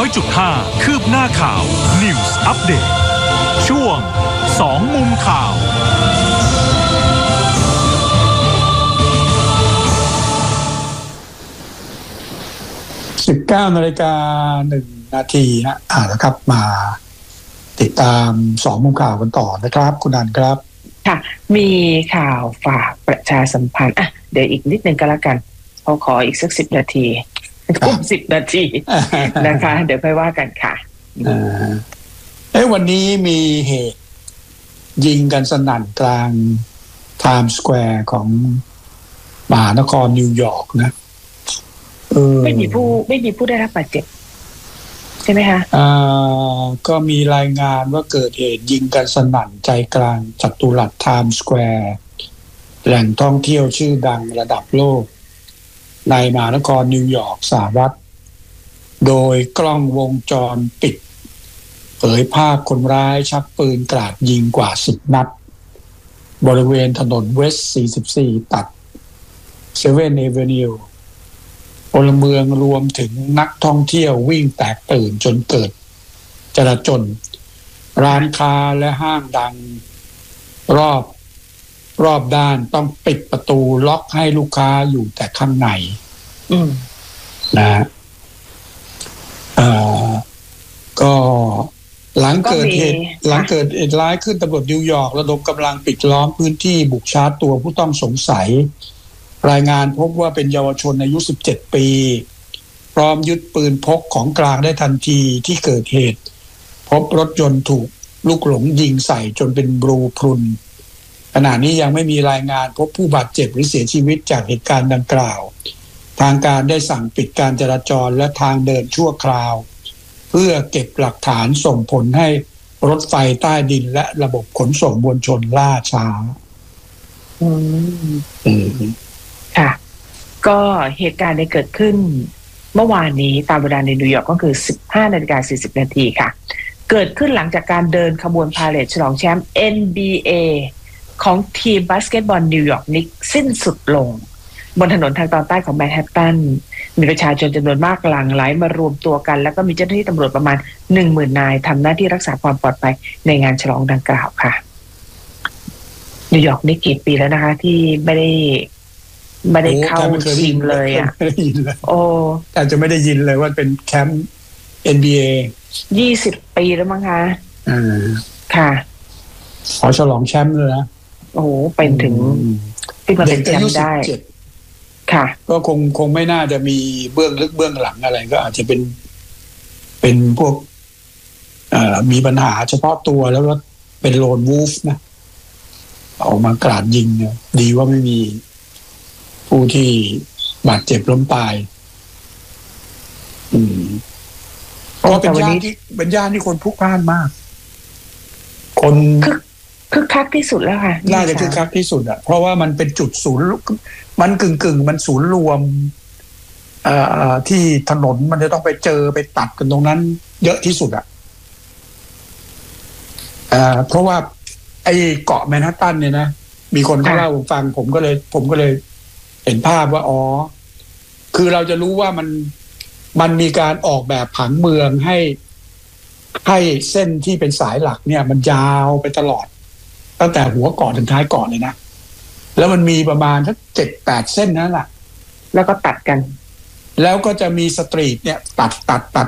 100.5 คืบหน้าข่าว News Update ช่วง2มุมข่าว 19:01 น.นะครับมาติดตาม2มุมข่าวกันต่อนะครับคุณอันครับค่ะมีข่าวฝากประชาสัมพันธ์เดี๋ยวอีกนิดนึงก็แล้วกันขออีกสัก10 นาที10 นาทีนะคะเดี๋ยวค่อยว่ากันค่ะวันนี้มีเหตุยิงกันสนั่นกลางไทม์สแควร์ของมหานครนิวยอร์กนะไม่มีผู้ได้รับบาดเจ็บใช่ไหมคะก็มีรายงานว่าเกิดเหตุยิงกันสนั่นใจกลางจัตุรัสไทม์สแควร์แหล่งท่องเที่ยวชื่อดังระดับโลกในมหานครนิวยอร์กสหรัฐโดยกล้องวงจรปิดเผยภาพคนร้ายชักปืนกราดยิงกว่า10 นัดบริเวณถนนเวสต์44ตัดเซเว่นเอเวนิวพลเมืองรวมถึงนักท่องเที่ยววิ่งแตกตื่นจนเกิดจลาจลร้านค้าและห้างดังรอบด้านต้องปิดประตูล็อกให้ลูกค้าอยู่แต่ข้างในนะก็หลังเกิดเหตุร้ายขึ้นตำรวจนิวยอร์กระดมกำลังปิดล้อมพื้นที่บุกชาร์จตัวผู้ต้องสงสัยรายงานพบว่าเป็นเยาวชนอายุ17 ปีพร้อมยึดปืนพกของกลางได้ทันทีที่เกิดเหตุพบรถยนต์ถูกลูกหลงยิงใส่จนเป็นรูพรุนขณะนี้ยังไม่มีรายงานพบผู้บาดเจ็บหรือเสียชีวิตจากเหตุการณ์ดังกล่าวทางการได้สั่งปิดการจราจรและทางเดินชั่วคราวเพื่อเก็บหลักฐานส่งผลให้รถไฟใต้ดินและระบบขนส่งมวลชนล่าช้าค่ะก็เหตุการณ์ได้เกิดขึ้นเมื่อวานนี้ตามเวลาในนิวยอร์กก็คือ 15:40 นาทีค่ะเกิดขึ้นหลังจากการเดินขบวนพาเหรดฉลองแชมป์ NBA ของทีมบาสเกตบอลนิวยอร์กนิกส์สิ้นสุดลงบนถนนทางตอนใต้ของแมนฮัตตันมีประชาชนจำนวนมากหลั่งไหลมารวมตัวกันแล้วก็มีเจ้าหน้าที่ตำรวจประมาณ 10,000 นายทำหน้าที่รักษาความปลอดภัยในงานฉลองดังกล่าวค่ะนิวยอร์กนี่กี่ปีแล้วนะคะที่ไม่ได้เข้าชิงเลยโอ้อาจจะไม่ได้ยินเลยว่าเป็นแคมป์ NBA 20 ปีแล้วมั้งคะค่ะขอฉลองแชมป์เลยนะโอ้เป็นถึงที่มาเป็นแชมป์ได้ค่ะก็คงไม่น่าจะมีเบื้องลึกเบื้องหลังอะไรก็อาจจะเป็นพวกมีปัญหาเฉพาะตัวแล้วก็เป็นโลนวูฟนะออกมากราดยิงเนี่ยดีว่าไม่มีผู้ที่บาดเจ็บล้มตายก็เป็นย่านที่คนพลุกพล่านมากคนคึกคักที่สุดแล้วค่ะน่าจะคึกคักที่สุดอ่ะเพราะว่ามันเป็นจุดศูนย์มันกึ่งมันศูนย์รวมที่ถนนมันจะต้องไปเจอไปตัดกันตรงนั้นเยอะที่สุดอ่ะเพราะว่าไอ้เกาะแมนฮัตตันเนี่ยนะมีคนเขาเล่าฟังผมก็เลยเห็นภาพว่าอ๋อคือเราจะรู้ว่ามันมีการออกแบบผังเมืองให้เส้นที่เป็นสายหลักเนี่ยมันยาวไปตลอดตั้งแต่หัวเกาะถึงท้ายเกาะเลยนะแล้วมันมีประมาณสัก 7-8 เส้นนั่นแหละแล้วก็ตัดกันแล้วก็จะมีสตรีทเนี่ยตัด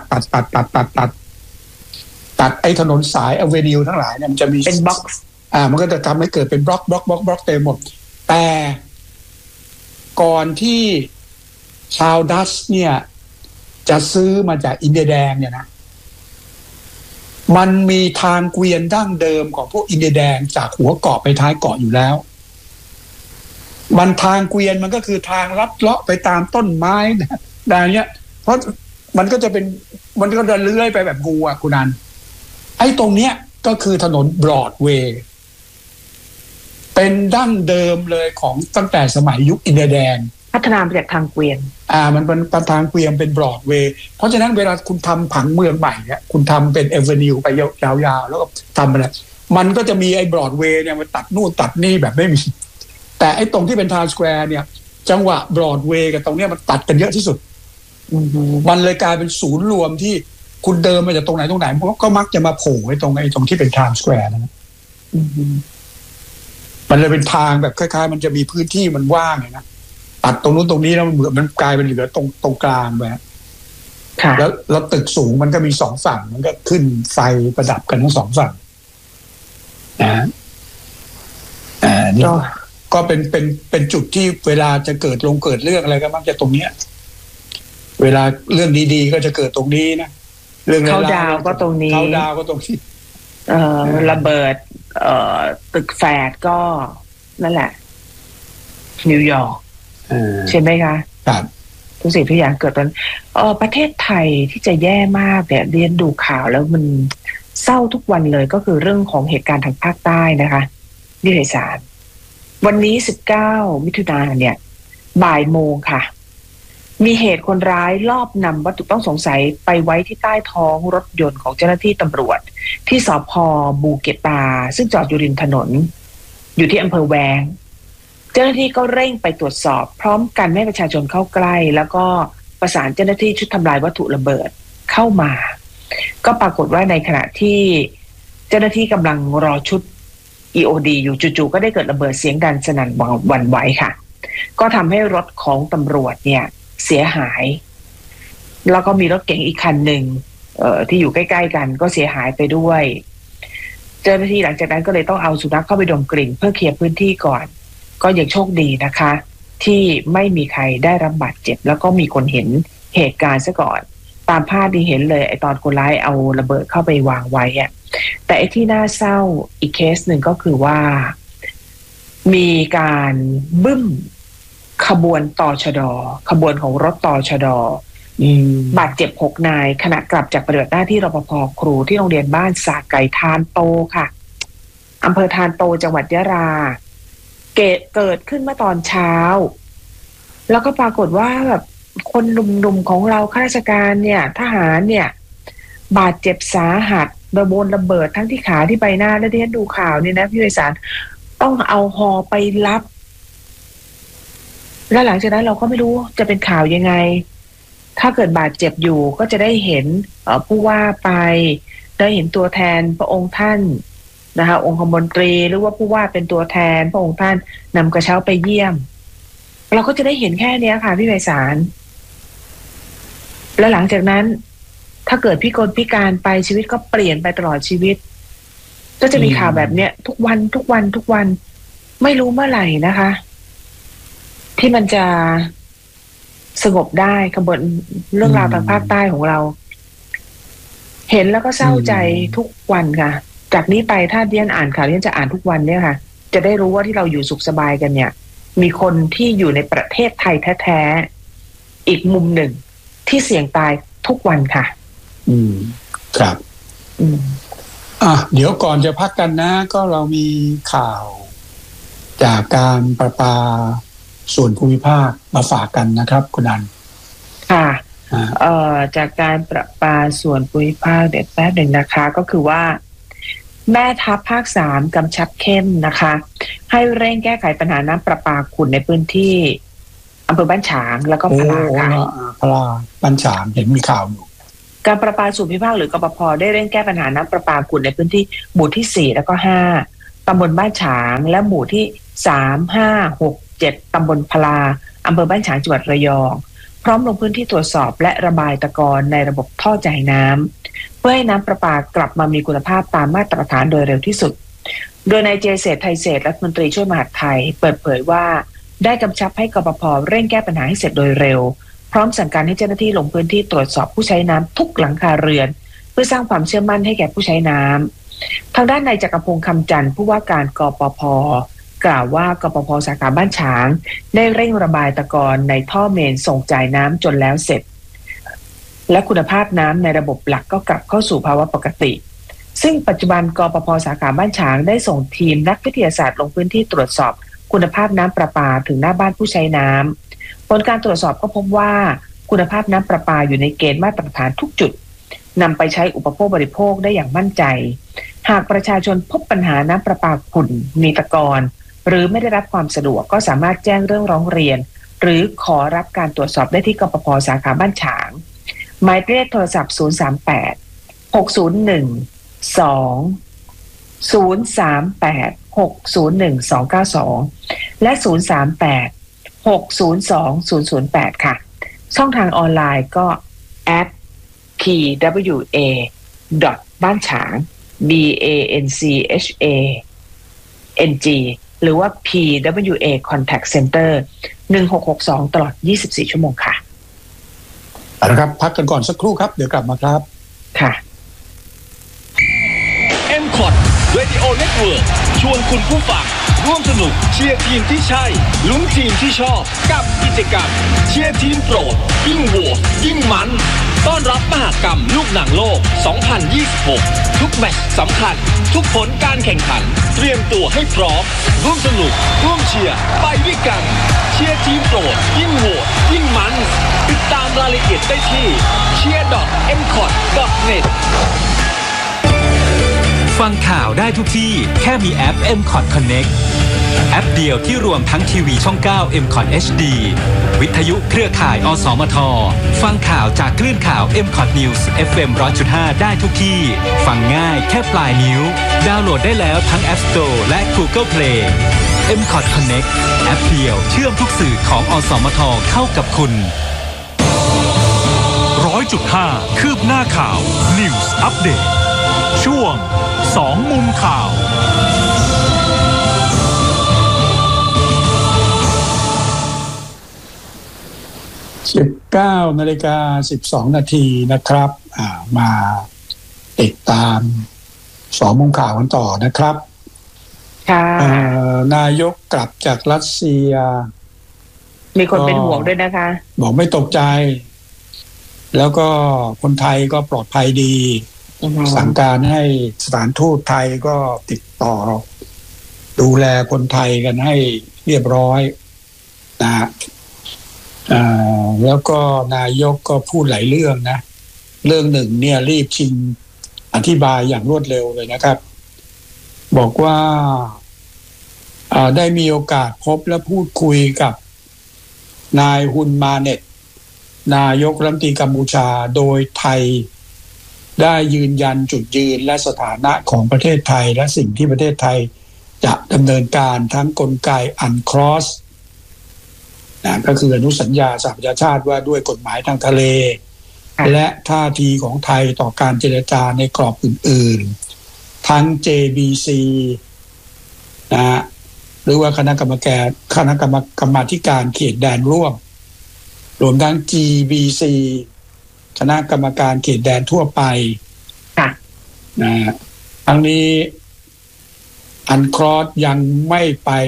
ไอ้ถนนสายอเวนิวทั้งหลายเนี่ยมันจะมีเป็นบล็อกมันก็จะทำให้เกิดเป็นบล็อกเต็มหมดแต่ก่อนที่ชาวดัชเนี่ยจะซื้อมาจากอินเดียแดงเนี่ยนะมันมีทางเกวียนดั้งเดิมของพวกอินเดียแดงจากหัวเกาะไปท้ายเกาะอยู่แล้วมันทางเกวียนมันก็คือทางลัดเลาะไปตามต้นไม้นะอย่างเงี้ยเพราะมันก็จะเลื้อยไปแบบงูอ่ะคุณนันไอ้ตรงเนี้ยก็คือถนนบรอดเวย์เป็นดั้งเดิมเลยของตั้งแต่สมัยยุคอินเดียแดงพัฒนามาจากทางเกวียนมันเป็นทางเกวียนเป็นบรอดเวย์เพราะฉะนั้นเวลาคุณทำผังเมืองใหม่เนี่ยคุณทำเป็นเอเวนิวไปยาวๆแล้วก็ทำอะไรมันก็จะมีไอ้บรอดเวย์เนี่ยมันตัดนู่นตัดนี่แบบไม่มีแต่ไอ้ตรงที่เป็นไทม์สแควร์เนี่ยจังหวะบรอดเวย์กับตรงเนี้ยมันตัดกันเยอะที่สุดมันเลยกลายเป็นศูนย์รวมที่คุณเดินมาจากตรงไหนก็มักจะมาโผล่ไว้ตรงที่เป็นไทม์สแควร์นะมันเลยเป็นทางแบบคล้ายๆมันจะมีพื้นที่มันว่างเลยนะตัดตรงนู้นตรงนี้แล้วมันกลายเป็นเหลือตรงกลางไปแล้วตึกสูงมันก็มีสองฝั่งมันก็ขึ้นไฟประดับกันทั้งสองฝั่งนะนี่ก็เป็นจุดที่เวลาจะเกิดเรื่องอะไรก็มักจะตรงเนี้ยเวลาเรื่องดีๆก็จะเกิดตรงนี้นะเรื่องเขาดาวก็ตรงนี้ระเบิดตึกแฝดก็นั่นแหละนิวยอร์กใช่ไหมคะครับทุกสิ่งทุกอย่างเกิดตอนประเทศไทยที่จะแย่มากเนี่ยเรียนดูข่าวแล้วมันเศร้าทุกวันเลยก็คือเรื่องของเหตุการณ์ทางภาคใต้นะคะนิติศาสตร์วันนี้19 มิถุนายนเนี่ยบ่ายโมงค่ะมีเหตุคนร้ายลอบนำวัตถุต้องสงสัยไปไว้ที่ใต้ท้องรถยนต์ของเจ้าหน้าที่ตำรวจที่สภ.บูเกตาซึ่งจอดอยู่ริมถนนอยู่ที่อำเภอแวงเจ้าหน้าที่ก็เร่งไปตรวจสอบพร้อมกันให้ประชาชนเข้าใกล้แล้วก็ประสานเจ้าหน้าที่ชุดทำลายวัตถุระเบิดเข้ามาก็ปรากฏว่าในขณะที่เจ้าหน้าที่กำลังรอชุด EOD อยู่จู่ๆก็ได้เกิดระเบิดเสียงดังสนั่นหวั่นไหวค่ะก็ทำให้รถของตำรวจเนี่ยเสียหายแล้วก็มีรถเก๋งอีกคันหนึ่งที่อยู่ใกล้ๆกันก็เสียหายไปด้วยเจ้าหน้าที่หลังจากนั้นก็เลยต้องเอาสุนัขเข้าไปดมกลิ่นเพื่อเคลียร์พื้นที่ก่อนก็ยังโชคดีนะคะที่ไม่มีใครได้รับบาดเจ็บแล้วก็มีคนเห็นเหตุการณ์ซะก่อนตามภาพที่เห็นเลยไอ้ตอนคนร้ายเอาระเบิดเข้าไปวางไว้อะแต่ไอ้ที่น่าเศร้าอีกเคสหนึ่งก็คือว่ามีการบึ้มขบวนตชด.ขบวนของรถตชด.บาดเจ็บ6 นายขณะกลับจากปฏิบัติหน้าที่รปภ.ครูที่โรงเรียนบ้านสาไก่ทานโตค่ะอำเภอทานโตจังหวัดยะลาเกิดขึ้นเมื่อตอนเช้าแล้วก็ปรากฏว่าแบบคนหนุ่มๆของเราข้าราชการเนี่ยทหารเนี่ยบาดเจ็บสาหัสโดนระเบิดทั้งที่ขาที่ใบหน้าและที่ดูข่าวเนี่ยนะพี่ไพศาลต้องเอาฮอไปรับแล้วหลังจากนั้นเราก็ไม่รู้จะเป็นข่าวยังไงถ้าเกิดบาดเจ็บอยู่ก็จะได้เห็นผู้ว่าไปได้เห็นตัวแทนพระองค์ท่านนะคะองคมนตรีหรือว่าผู้ว่าเป็นตัวแทนพระองค์ท่านนำกระเช้าไปเยี่ยมเราก็จะได้เห็นแค่นี้ค่ะพี่ไพศาลแล้วหลังจากนั้นถ้าเกิดพิการไปชีวิตก็เปลี่ยนไปตลอดชีวิตก็จะมีข่าวแบบเนี้ยทุกวันไม่รู้เมื่อไหร่นะคะที่มันจะสงบได้ขบวนเรื่องราวทางภาคใต้ของเราเห็นแล้วก็เศร้าใจทุกวันค่ะจากนี้ไปถ้าเรียนอ่านข่าวเรียนจะอ่านทุกวันเนี่ยค่ะจะได้รู้ว่าที่เราอยู่สุขสบายกันเนี่ยมีคนที่อยู่ในประเทศไทยแท้ๆอีกมุมหนึ่งที่เสี่ยงตายทุกวันค่ะครับเดี๋ยวก่อนจะพักกันนะก็เรามีข่าวจากการประปาส่วนภูมิภาคมาฝากกันนะครับคุณอันค่ะจากการประปาส่วนภูมิภาคเดี๋ยวแป๊บหนึ่งนะคะก็คือว่าแม่ทัพภาค3กำชับเข้มนะคะให้เร่งแก้ไขปัญหาน้ำประปาขุ่นในพื้นที่อำเภอบ้านฉางแล้วก็พลาค่ะพลาบ้านฉางเห็นมีข่าวอยู่การประปาส่วนภูมิภาคหรือกปภ.ได้เร่งแก้ปัญหาน้ำประปาขุ่นในพื้นที่หมู่ที่4แล้วก็5ตำบลบ้านฉางและหมู่ที่3 5 6 7ตำบลพลาอำเภอบ้านฉางจังหวัดระยองพร้อมลงพื้นที่ตรวจสอบและระบายตะกอนในระบบท่อจ่ายน้ำเพื่อให้น้ำประปากลับมามีคุณภาพตามมาตรฐานโดยเร็วที่สุดโดยนายเจเศรษฐ์ไทยเศรษฐ์รัฐมนตรีช่วยมหาดไทยเปิดเผยว่าได้กำชับให้กปภ.เร่งแก้ปัญหาให้เสร็จโดยเร็วพร้อมสั่งการให้เจ้าหน้าที่ลงพื้นที่ตรวจสอบผู้ใช้น้ำทุกหลังคาเรือนเพื่อสร้างความเชื่อมั่นให้แก่ผู้ใช้น้ำทางด้านนายจักรพงษ์คำจันทร์ผู้ว่าการกปภ.กล่าวว่ากปภ.สาขาบ้านฉางได้เร่งระบายตะกอนในท่อเมนส่งจ่ายน้ำจนแล้วเสร็จและคุณภาพน้ำในระบบหลักก็กลับเข้าสู่ภาวะปกติซึ่งปัจจุบันกปภ.สาขาบ้านฉางได้ส่งทีมนักวิทยาศาสตร์ลงพื้นที่ตรวจสอบคุณภาพน้ำประปาถึงหน้าบ้านผู้ใช้น้ำผลการตรวจสอบก็พบว่าคุณภาพน้ำประปาอยู่ในเกณฑ์มาตรฐานทุกจุดนำไปใช้อุปโภคบริโภคได้อย่างมั่นใจหากประชาชนพบปัญหาน้ำประปาขุ่นมีตะกอนหรือไม่ได้รับความสะดวกก็สามารถแจ้งเรื่องร้องเรียนหรือขอรับการตรวจสอบได้ที่กปภ.สาขาบ้านฉางหมายเลขโทรศัพท์038-601-2 และ038-602-008 ค่ะช่องทางออนไลน์ก็ @pwa บ้านฉาง BANCHANG หรือว่า PWA Contact Center 1662ตลอด24ชั่วโมงค่ะนะครับพักกันก่อนสักครู่ครับเดี๋ยวกลับมาครับค่ะ M-Cot Radio Network ชวนคุณผู้ฟังร่วมสนุกเชียร์ทีมที่ใช่ลุ้นทีมที่ชอบกับกิจกรรมเชียร์ทีมโปรดยิ่งโหวตยิ่งมันต้อนรับมหกรรมลูกหนังโลก 2026 ทุกแมตช์สำคัญทุกผลการแข่งขันเตรียมตัวให้พร้อมร่วมสนุกร่วมเชียร์ไปด้วยกันเชียร์ทีมโปรดยิ่งโหวตยิ่งมันติดตามรายละเอียดได้ที่ cheer.mcot.net ฟังข่าวได้ทุกที่แค่มีแอป M-Cot Connect แอปเดียวที่รวมทั้งทีวีช่อง 9 M-Cot HD วิทยุเครือข่ายอสมทฟังข่าวจากคลื่นข่าว M-Cot News FM 100.5 ได้ทุกที่ฟังง่ายแค่ปลายนิ้วดาวน์โหลดได้แล้วทั้ง App Store และ Google Play M-Cot Connect แอปเดียวเชื่อมทุกสื่อของอสมทเข้ากับคุณ 100.5 คืบหน้าข่าว News Update ช่วง2มุมข่าว 19:12 น.นะครับมาติดตาม2มุมข่าวกันต่อนะครับนายกกลับจากรัสเซียมีคนเป็นห่วงด้วยนะคะบอกไม่ตกใจแล้วก็คนไทยก็ปลอดภัยดีสั่งการให้สถานทูตไทยก็ติดต่อดูแลคนไทยกันให้เรียบร้อยนะแล้วก็นายกก็พูดหลายเรื่องนะเรื่องหนึ่งเนี่ยรีบชิงอธิบายอย่างรวดเร็วเลยนะครับบอกว่าได้มีโอกาสพบและพูดคุยกับนายฮุนมาเน็ตนายกรัฐมนตรีกัมพูชาโดยไทยได้ยืนยันจุดยืนและสถานะของประเทศไทยและสิ่งที่ประเทศไทยจะดำเนินการทั้งกลไกUNCLOS นะก็คืออนุสัญญาสหประชาชาติว่าด้วยกฎหมายทางทะเลและท่าทีของไทยต่อการเจรจาในกรอบอื่นๆทั้ง JBC นะหรือว่าคณะกรรมการเขตแดนร่วมรวมทั้ง GBC คณะกรรมการเขตแดนทั่วไปนะทั้งนี้UNCLOSยังไม่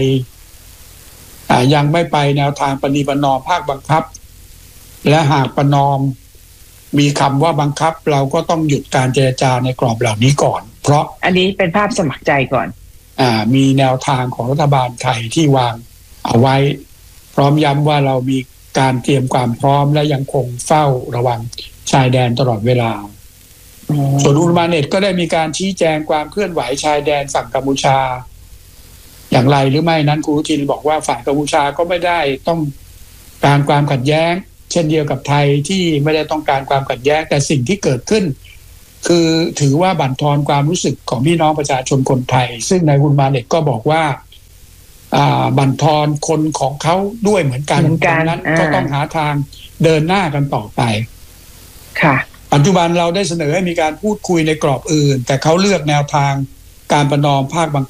ไปแนวทางประนีประนอมภาคบังคับและหากประนอมมีคำว่าบังคับเราก็ต้องหยุดการเจรจาในกรอบเหล่านี้ก่อนเพราะอันนี้เป็นภาพสมัครใจก่อนมีแนวทางของรัฐบาลไทยที่วางเอาไว้พร้อมย้ำว่าเรามีการเตรียมความพร้อมและยังคงเฝ้าระวังชายแดนตลอดเวลาส่วนอุลมาเน็ตก็ได้มีการชี้แจงความเคลื่อนไหวชายแดนฝั่งกัมพูชาอย่างไรหรือไม่นั้นคุณทินบอกว่าฝ่ายกัมพูชาก็ไม่ได้ต้องการความขัดแย้งเช่นเดียวกับไทยที่ไม่ได้ต้องการความขัดแย้งแต่สิ่งที่เกิดขึ้นคือถือว่าบั่นทอนความรู้สึกของพี่น้องประชาชนคนไทยซึ่งนายอุลมาเน็ตก็บอกว่าบั่นทอนคนของเขาด้วยเหมือนกันดังนั้นก็ต้องหาทางเดินหน้ากันต่อไปค่ะปัจจุบันเราได้เสนอให้มีการพูดคุยในกรอบอื่นแต่เขาเลือกแนวทางการประนอมภาคบัง